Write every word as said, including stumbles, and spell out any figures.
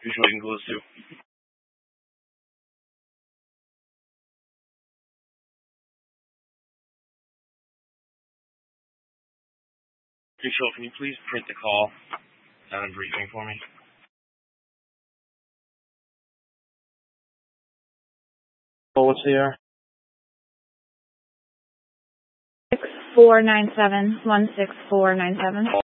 Usually you can close too. Control, can you please print the call down in briefing for me? Oh, what's here? Six four nine seven one six four nine seven.